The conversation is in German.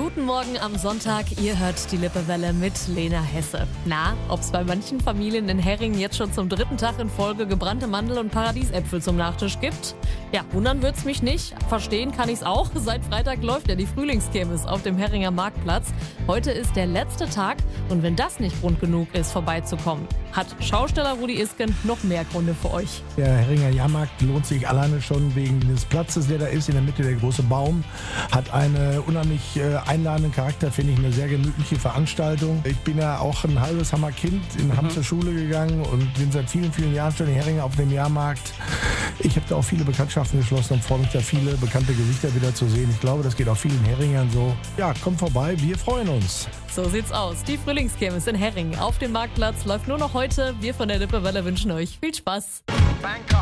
Guten Morgen am Sonntag, ihr hört die Lippewelle mit Lena Hesse. Na, ob's bei manchen Familien in Herring jetzt schon zum 3. Tag in Folge gebrannte Mandel- und Paradiesäpfel zum Nachtisch gibt? Ja, wundern wird's mich nicht, verstehen kann ich's auch. Seit Freitag läuft ja die Frühlingskirmes auf dem Herringer Marktplatz. Heute ist der letzte Tag und wenn das nicht Grund genug ist, vorbeizukommen, hat Schausteller Rudi Isken noch mehr Gründe für euch. Der Herringer Jahrmarkt lohnt sich alleine schon wegen des Platzes, der da ist. In der Mitte der große Baum hat einen unheimlich einladenden Charakter, finde ich, eine sehr gemütliche Veranstaltung. Ich bin ja auch ein halbes Hammerkind in Hamm zur Schule gegangen und bin seit vielen, vielen Jahren schon in Herringer auf dem Jahrmarkt. Ich habe da auch viele Bekanntschaften geschlossen und freue mich da viele bekannte Gesichter wieder zu sehen. Ich glaube, das geht auch vielen Herringern so. Ja, kommt vorbei, wir freuen uns. So sieht's aus. Die Frühlingskirmes in Herring auf dem Marktplatz läuft nur noch heute. Wir von der Lippewelle wünschen euch viel Spaß.